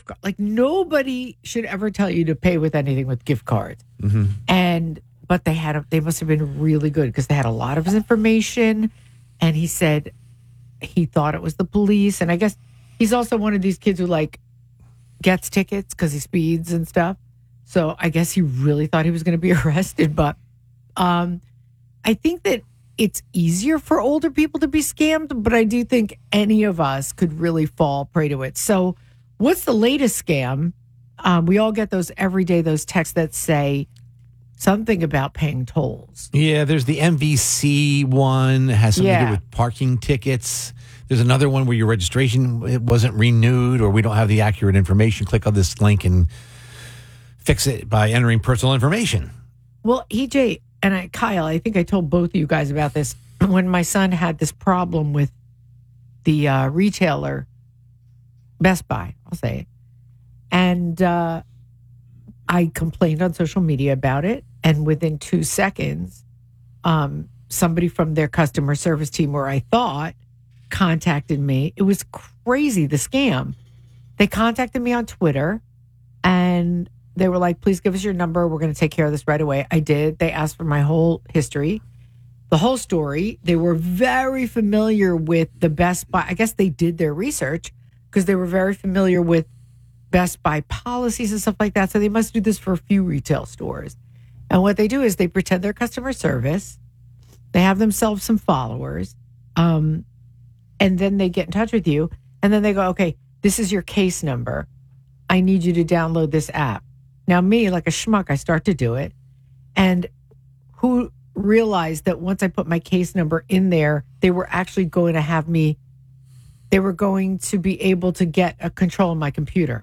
gift card. Like nobody should ever tell you to pay with anything with gift cards. But they must have been really good because they had a lot of his information. And he said he thought it was the police. And I guess he's also one of these kids who like gets tickets because he speeds and stuff. So I guess he really thought he was going to be arrested. But I think that it's easier for older people to be scammed. But I do think any of us could really fall prey to it. So what's the latest scam? We all get those every day, those texts that say something about paying tolls. Yeah, there's the MVC one. It has something to do with parking tickets. There's another one where your registration it wasn't renewed or we don't have the accurate information. Click on this link and fix it by entering personal information. Well, EJ and Kyle, I think I told both of you guys about this. When my son had this problem with the retailer, Best Buy, I'll say it. And I complained on social media about it. And within 2 seconds, somebody from their customer service team, where I thought, contacted me. It was crazy, the scam. They contacted me on Twitter and they were like, please give us your number. We're going to take care of this right away. I did. They asked for my whole history, the whole story. They were very familiar with the Best Buy. I guess they did their research because they were very familiar with Best Buy policies and stuff like that. So they must do this for a few retail stores. And what they do is they pretend they're customer service. They have themselves some followers. And then they get in touch with you. And then they go, okay, this is your case number. I need you to download this app. Now, me, like a schmuck, I start to do it. And who realized that once I put my case number in there, they were actually going to have me, they were going to be able to get a control of my computer.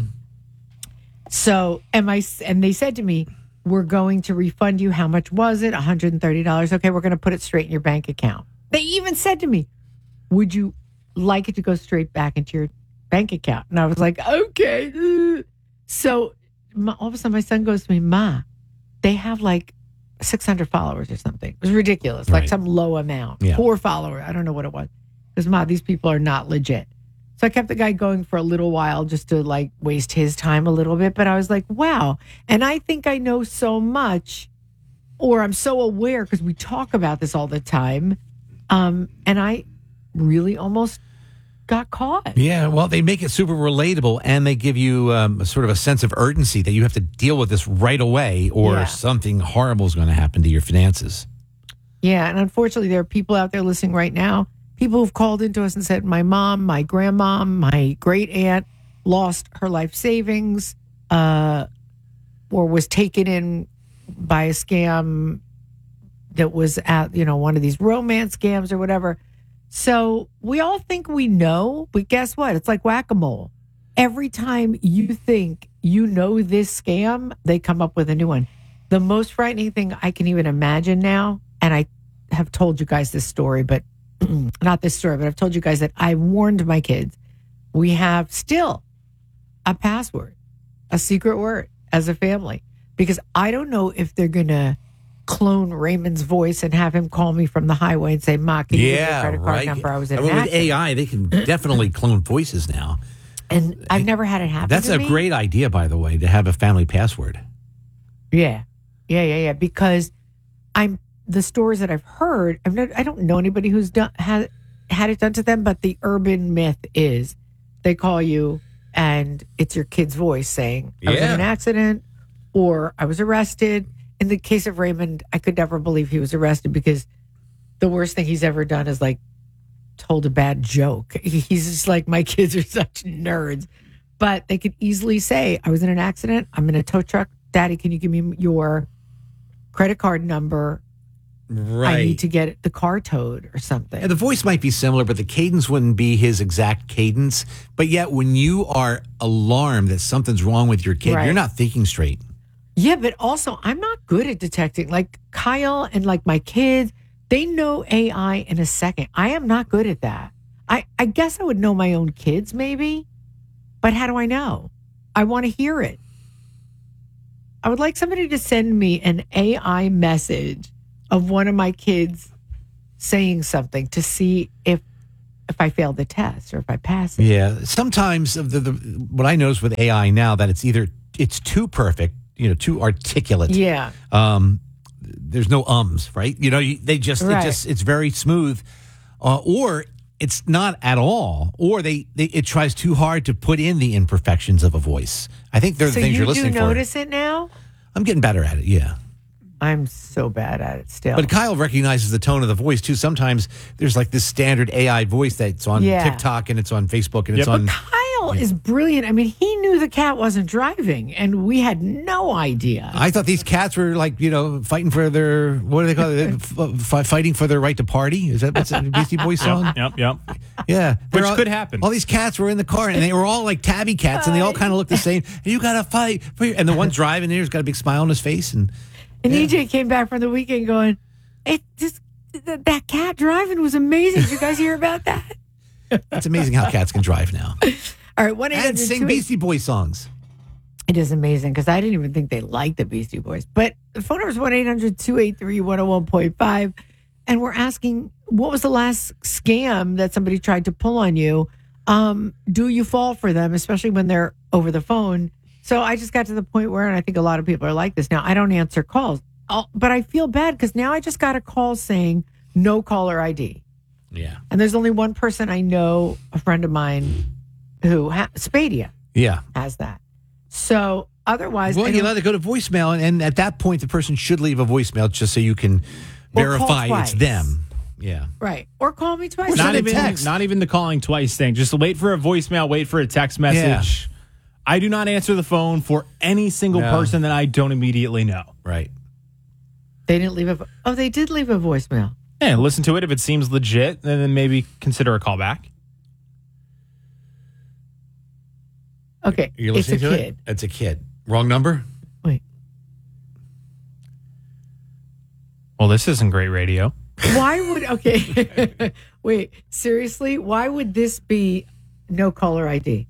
So, and they said to me, we're going to refund you. How much was it? $130. Okay, we're going to put it straight in your bank account. They even said to me, would you like it to go straight back into your bank account? And I was like, okay. So all of a sudden my son goes to me, Ma, they have like 600 followers or something. It was ridiculous, like some low amount. 4 followers. I don't know what it was. Because, Ma, these people are not legit. So I kept the guy going for a little while just to like waste his time a little bit. But I was like, wow. And I think I know so much, or I'm so aware because we talk about this all the time. And I really almost got caught. Yeah, well, they make it super relatable and they give you sort of a sense of urgency that you have to deal with this right away or something horrible is going to happen to your finances. Yeah, and unfortunately, there are people out there listening right now, people who've called into us and said, my mom, my grandmom, my great aunt lost her life savings or was taken in by a scam that was at, one of these romance scams or whatever. So we all think we know, but guess what? It's like whack-a-mole. Every time you think you know this scam, they come up with a new one. The most frightening thing I can even imagine now, and I have told you guys this story, but not this story, but I've told you guys that I warned my kids. We have still a password, a secret word as a family, because I don't know if they're going to clone Raymond's voice and have him call me from the highway and say, Ma, can you give me a credit card number? I was in an accident. With AI, they can definitely clone voices now. And I've never had it happen That's to a me. great idea, by the way, to have a family password. Yeah. Because the stories that I've heard, I don't know anybody who's had it done to them, but the urban myth is they call you and it's your kid's voice saying, I was in an accident or I was arrested. In the case of Raymond, I could never believe he was arrested because the worst thing he's ever done is like told a bad joke. He's just like, my kids are such nerds. But they could easily say, I was in an accident. I'm in a tow truck. Daddy, can you give me your credit card number? Right. I need to get the car towed or something. And the voice might be similar, but the cadence wouldn't be his exact cadence. But yet when you are alarmed that something's wrong with your kid, you're not thinking straight. Yeah, but also I'm not good at detecting. Like Kyle and like my kids, they know AI in a second. I am not good at that. I guess I would know my own kids maybe, but how do I know? I want to hear it. I would like somebody to send me an AI message of one of my kids saying something to see if if I failed the test or if I passed it. Yeah. Sometimes what I notice with AI now that it's too perfect, too articulate. Yeah. There's no ums, right? It's very smooth, or it's not at all, or it tries too hard to put in the imperfections of a voice. I think they're the things you're listening for. So you do notice it now? I'm getting better at it, yeah. I'm so bad at it still. But Kyle recognizes the tone of the voice, too. Sometimes there's like this standard AI voice that's on TikTok and it's on Facebook and it's on... But Kyle is brilliant. I mean, he knew the cat wasn't driving, and we had no idea. I thought these cats were like, fighting for their... What do they call it? Fighting for their right to party? Is that what's the Beastie Boys song? Yep. Yeah. Which could happen. All these cats were in the car, and they were all like tabby cats, and they all kind of look the same. And you got to fight for your... And the one driving there's got a big smile on his face, and EJ came back from the weekend going, that cat driving was amazing. Did you guys hear about that? It's amazing how cats can drive now. All right, and sing Beastie Boys songs. It is amazing because I didn't even think they liked the Beastie Boys. But the phone number is 1-800-283-101.5. And we're asking, what was the last scam that somebody tried to pull on you? Do you fall for them, especially when they're over the phone? So I just got to the point where, and I think a lot of people are like this now, I don't answer calls. But I feel bad because now I just got a call saying no caller ID. Yeah. And there's only one person I know, a friend of mine, who, Spadia, has that. So otherwise... Well, you let it go to voicemail, and at that point, the person should leave a voicemail just so you can verify it's them. Yeah. Right. Or call me twice. Not even the calling twice thing. Just wait for a voicemail, wait for a text message. Yeah. I do not answer the phone for any single person that I don't immediately know. Right. They didn't leave they did leave a voicemail. Yeah, listen to it. If it seems legit, then maybe consider a callback. Okay. You're listening to it? It's a kid. Wrong number? Wait. Well, this isn't great radio. Why would... Wait, seriously? Why would this be no caller ID?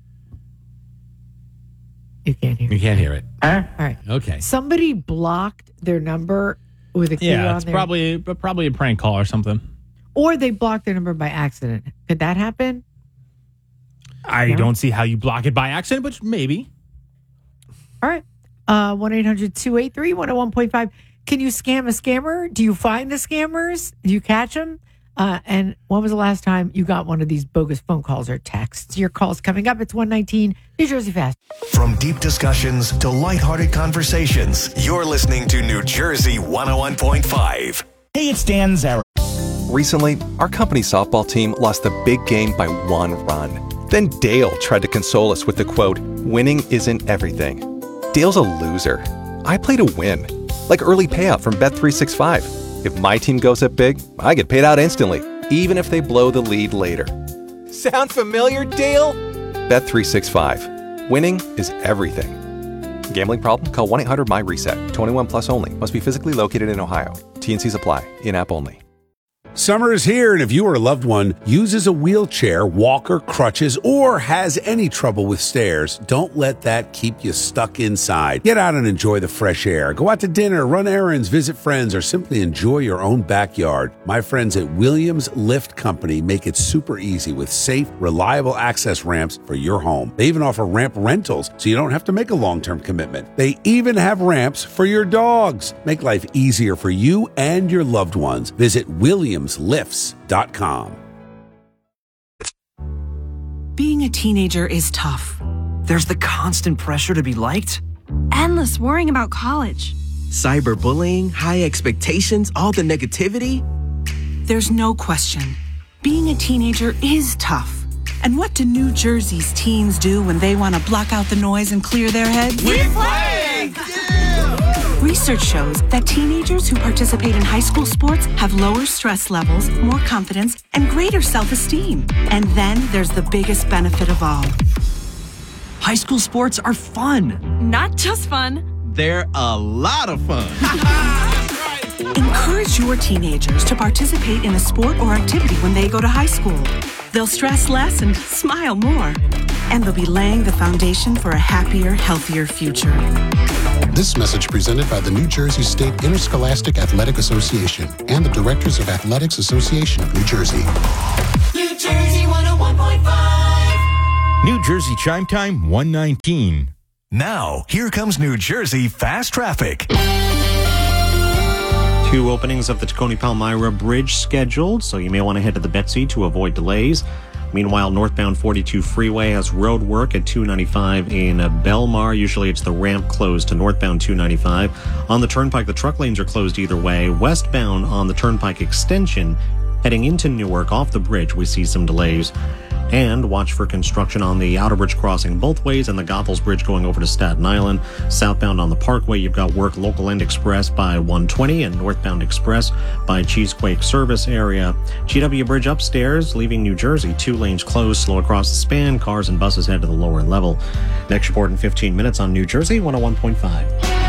You can't hear it. You can't hear it. All right. Okay. Somebody blocked their number with a key on there. Yeah, it's probably a prank call or something. Or they blocked their number by accident. Could that happen? I don't see how you block it by accident, but maybe. All right. 1-800-283-101.5. Can you scam a scammer? Do you find the scammers? Do you catch them? And when was the last time you got one of these bogus phone calls or texts? Your call's coming up. It's 119 New Jersey Fast. From deep discussions to lighthearted conversations, you're listening to New Jersey 101.5. Hey, it's Dan Zarrow. Recently, our company softball team lost a big game by 1 run. Then Dale tried to console us with the quote, "Winning isn't everything." Dale's a loser. I play to win. Like early payout from Bet365. If my team goes up big, I get paid out instantly, even if they blow the lead later. Sound familiar, Dale? Bet365. Winning is everything. Gambling problem? Call 1-800-MY-RESET. 21 plus only. Must be physically located in Ohio. T&Cs apply. In-app only. Summer is here, and if you or a loved one uses a wheelchair, walker, crutches, or has any trouble with stairs, don't let that keep you stuck inside. Get out and enjoy the fresh air. Go out to dinner, run errands, visit friends, or simply enjoy your own backyard. My friends at Williams Lift Company make it super easy with safe, reliable access ramps for your home. They even offer ramp rentals, so you don't have to make a long-term commitment. They even have ramps for your dogs. Make life easier for you and your loved ones. Visit WilliamsLifts.com. Being a teenager is tough. There's the constant pressure to be liked. Endless worrying about college. Cyberbullying, high expectations, all the negativity. There's no question. Being a teenager is tough. And what do New Jersey's teens do when they want to block out the noise and clear their heads? We play! Research shows that teenagers who participate in high school sports have lower stress levels, more confidence, and greater self-esteem. And then there's the biggest benefit of all. High school sports are fun. Not just fun. They're a lot of fun. Encourage your teenagers to participate in a sport or activity when they go to high school. They'll stress less and smile more. And they'll be laying the foundation for a happier, healthier future. This message presented by the New Jersey State Interscholastic Athletic Association and the Directors of Athletics Association of New Jersey. Jersey 101.5. New Jersey Chime Time 119. Now, here comes New Jersey Fast Traffic. 2 openings of the Tacony-Palmyra Bridge scheduled, so you may want to head to the Betsy to avoid delays. Meanwhile, northbound 42 freeway has road work at 295 in Belmar. Usually it's the ramp closed to northbound 295. On the Turnpike, the truck lanes are closed either way. Westbound on the Turnpike extension, heading into Newark off the bridge, we see some delays. And watch for construction on the Outer Bridge crossing both ways and the Goethals Bridge going over to Staten Island. Southbound on the Parkway, you've got work local end express by 120 and northbound express by Cheesequake service area. GW Bridge upstairs, leaving New Jersey, 2 lanes closed, slow across the span. Cars and buses head to the lower level. Next report in 15 minutes on New Jersey 101.5.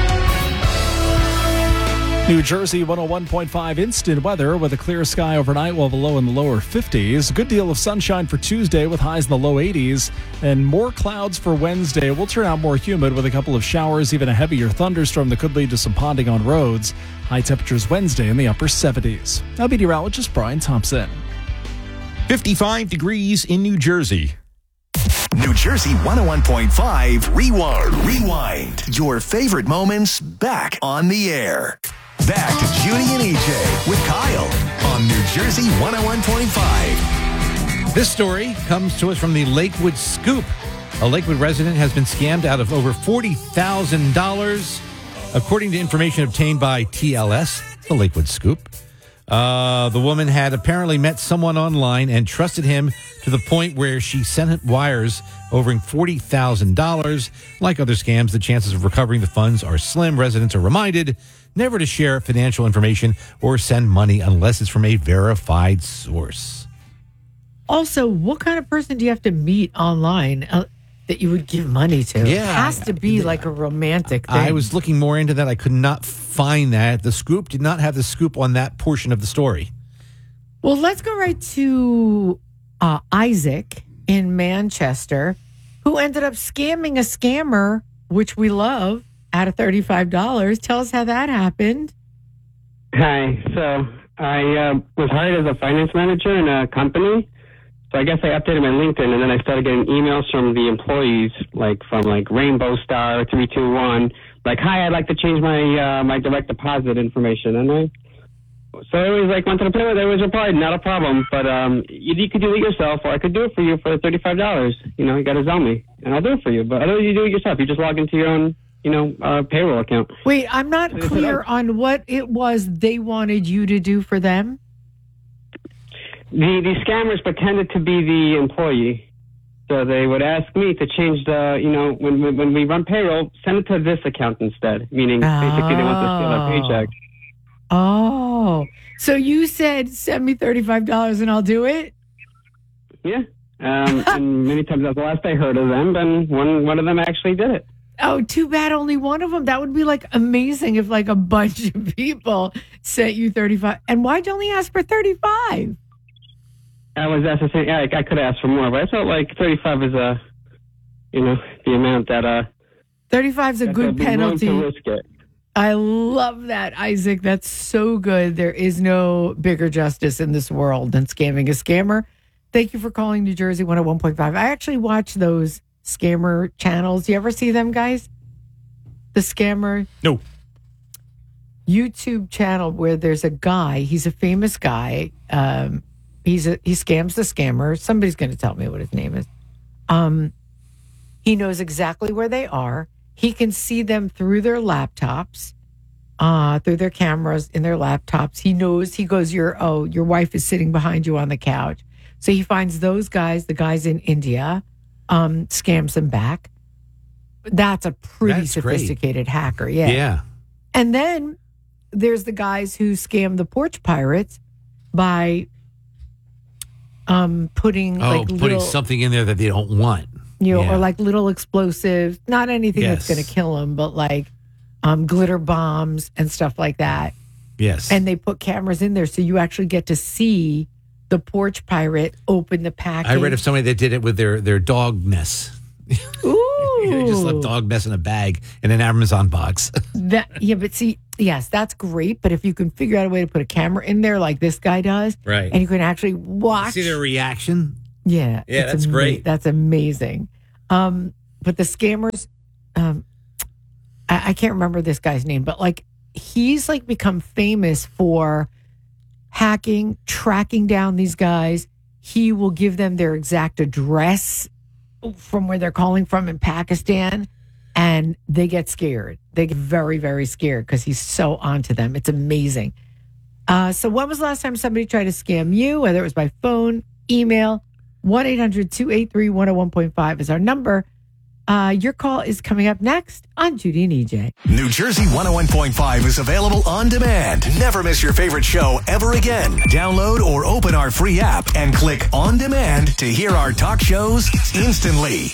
New Jersey 101.5 instant weather with a clear sky overnight while the low in the lower 50s. A good deal of sunshine for Tuesday with highs in the low 80s. And more clouds for Wednesday. Will turn out more humid with a couple of showers, even a heavier thunderstorm that could lead to some ponding on roads. High temperatures Wednesday in the upper 70s. I'll be meteorologist Brian Thompson. 55 degrees in New Jersey. New Jersey 101.5 Rewind. Your favorite moments back on the air. Back to Judy and EJ with Kyle on New Jersey 101.5. This story comes to us from the Lakewood Scoop. A Lakewood resident has been scammed out of over $40,000, according to information obtained by TLS, the Lakewood Scoop. The woman had apparently met someone online and trusted him to the point where she sent wires over $40,000. Like other scams, the chances of recovering the funds are slim. Residents are reminded never to share financial information or send money unless it's from a verified source. Also, what kind of person do you have to meet online that you would give money to? Yeah, it has to be like a romantic thing. I was looking more into that. I could not find that. The Scoop did not have the scoop on that portion of the story. Well, let's go right to Isaac in Manchester, who ended up scamming a scammer, which we love, out of $35. Tell us how that happened. Hi. So I was hired as a finance manager in a company. So I guess I updated my LinkedIn, and then I started getting emails from the employees, from Rainbow Star 321, like, "Hi, I'd like to change my my direct deposit information." And so I always went to the payment. They always replied, "Not a problem, but you could do it yourself, or I could do it for you for $35. You got to Zelle me, and I'll do it for you. But I know you do it yourself. You just log into your own payroll account." Wait, I'm not clear on what it was they wanted you to do for them. The scammers pretended to be the employee. So they would ask me to change when we run payroll, send it to this account instead, meaning basically they want to steal our paycheck. Oh, so you said, "Send me $35 and I'll do it"? Yeah. And many times that's the last I heard of them, and one of them actually did it. Oh, too bad only one of them. That would be amazing if a bunch of people sent you 35. And why'd you only ask for 35? I was asked the same. Yeah, I could ask for more, but I felt like 35 is the amount that 35 is a good penalty. To risk it. I love that, Isaac. That's so good. There is no bigger justice in this world than scamming a scammer. Thank you for calling New Jersey 101.5. I actually watch those scammer channels. You ever see them, guys? The scammer? No. YouTube channel where there's a guy. He's a famous guy. He scams the scammer. Somebody's going to tell me what his name is. He knows exactly where they are. He can see them through their laptops, through their cameras in their laptops. He knows. He goes, your wife is sitting behind you on the couch. So he finds those guys, the guys in India, scams them back. That's a pretty sophisticated hacker. Yeah. Yeah. And then there's the guys who scam the porch pirates by putting putting something in there that they don't want. Or little explosives, not anything that's going to kill them, but glitter bombs and stuff like that. Yes. And they put cameras in there so you actually get to see the porch pirate open the package. I read of somebody that did it with their dog mess. Ooh. They just left dog mess in a bag in an Amazon box. But see, yes, that's great. But if you can figure out a way to put a camera in there like this guy does, right, and you can actually watch, see their reaction. Yeah, that's great. That's amazing. But the scammers, I can't remember this guy's name, but like he's like become famous for hacking, tracking down these guys. He will give them their exact address from where they're calling from in Pakistan, and they get scared. They get very, very scared because he's so onto them. It's amazing. So when was the last time somebody tried to scam you, whether it was by phone, email? 1-800-283-101.5 is our number. Your call is coming up next on Judy and EJ. New Jersey 101.5 is available on demand. Never miss your favorite show ever again. Download or open our free app and click on demand to hear our talk shows instantly.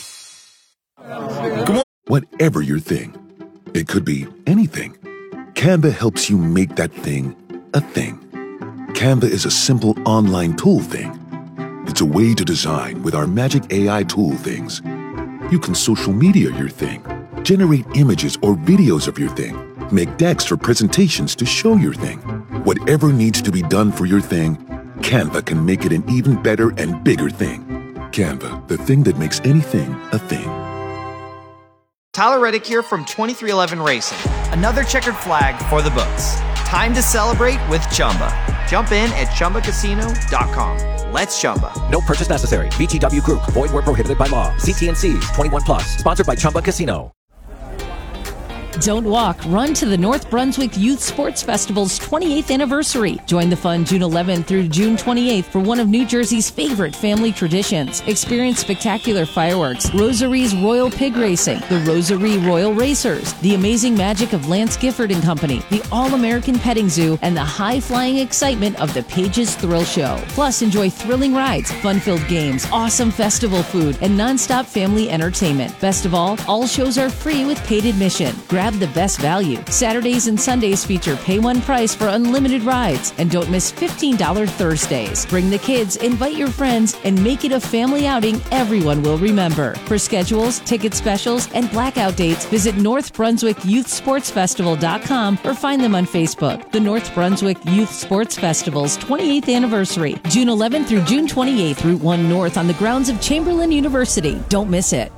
Whatever your thing, it could be anything. Canva helps you make that thing a thing. Canva is a simple online tool thing. It's a way to design with our magic AI tool things. You can social media your thing, generate images or videos of your thing, make decks for presentations to show your thing. Whatever needs to be done for your thing, Canva can make it an even better and bigger thing. Canva, the thing that makes anything a thing. Tyler Reddick here from 23XI Racing. Another checkered flag for the books. Time to celebrate with Chumba. Jump in at ChumbaCasino.com. Let's Chumba. No purchase necessary. VGW Group. Void where prohibited by law. See T&Cs. 21+. Sponsored by Chumba Casino. Don't walk, run to the North Brunswick Youth Sports Festival's 28th anniversary. Join the fun June 11th through June 28th for one of New Jersey's favorite family traditions. Experience spectacular fireworks, Rosary's Royal Pig Racing, the Rosary Royal Racers, the amazing magic of Lance Gifford and Company, the All-American Petting Zoo, and the high-flying excitement of the Pages Thrill Show. Plus, enjoy thrilling rides, fun-filled games, awesome festival food, and non-stop family entertainment. Best of all shows are free with paid admission. Grab the best value. Saturdays and Sundays feature pay one price for unlimited rides. And don't miss $15 Thursdays. Bring the kids, invite your friends, and make it a family outing everyone will remember. For schedules, ticket specials, and blackout dates, visit NorthBrunswickYouthSportsFestival.com or find them on Facebook. The North Brunswick Youth Sports Festival's 28th anniversary, June 11th through June 28th, Route 1 North on the grounds of Chamberlain University. Don't miss it.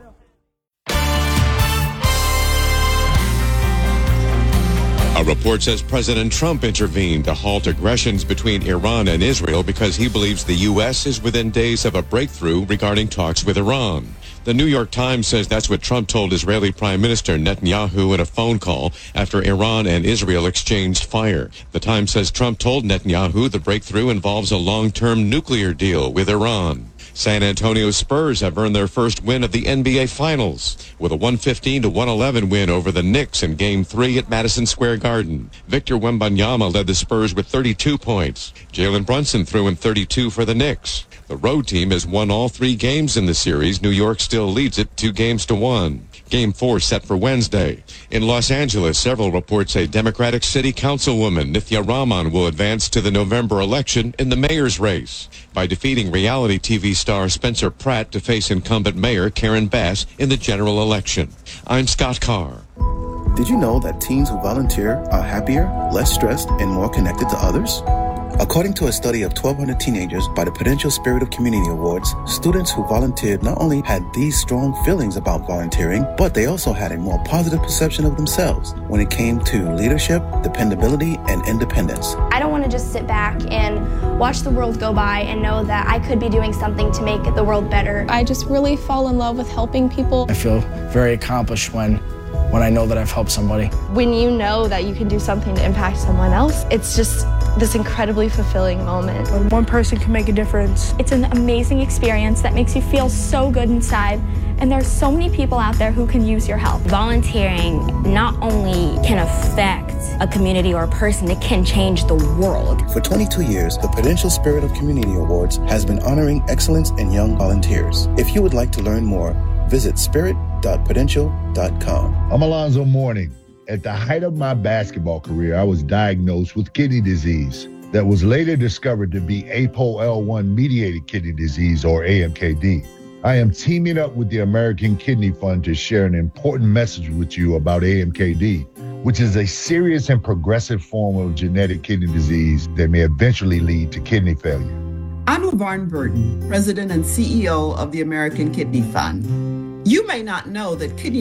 A report says President Trump intervened to halt aggressions between Iran and Israel because he believes the U.S. is within days of a breakthrough regarding talks with Iran. The New York Times says that's what Trump told Israeli Prime Minister Netanyahu in a phone call after Iran and Israel exchanged fire. The Times says Trump told Netanyahu the breakthrough involves a long-term nuclear deal with Iran. San Antonio Spurs have earned their first win of the NBA Finals with a 115-111 win over the Knicks in Game 3 at Madison Square Garden. Victor Wembanyama led the Spurs with 32 points. Jalen Brunson threw in 32 for the Knicks. The road team has won all 3 games in the series. New York still leads it 2-1. Game 4 set for Wednesday. In Los Angeles, several reports say Democratic City Councilwoman Nithya Raman will advance to the November election in the mayor's race by defeating reality TV star Spencer Pratt to face incumbent mayor Karen Bass in the general election. I'm Scott Carr. Did you know that teens who volunteer are happier, less stressed, and more connected to others? According to a study of 1,200 teenagers by the Prudential Spirit of Community Awards, students who volunteered not only had these strong feelings about volunteering, but they also had a more positive perception of themselves when it came to leadership, dependability, and independence. I don't want to just sit back and watch the world go by and know that I could be doing something to make the world better. I just really fall in love with helping people. I feel very accomplished when I know that I've helped somebody. When you know that you can do something to impact someone else, it's just this incredibly fulfilling moment. When one person can make a difference. It's an amazing experience that makes you feel so good inside, and there's so many people out there who can use your help. Volunteering not only can affect a community or a person, it can change the world. For 22 years, the Prudential Spirit of Community Awards has been honoring excellence in young volunteers. If you would like to learn more, visit spirit.prudential.com. I'm Alonzo Mourning. At the height of my basketball career, I was diagnosed with kidney disease that was later discovered to be APOL1-mediated kidney disease, or AMKD. I am teaming up with the American Kidney Fund to share an important message with you about AMKD, which is a serious and progressive form of genetic kidney disease that may eventually lead to kidney failure. I'm LaVarn Burton, President and CEO of the American Kidney Fund. You may not know that kidney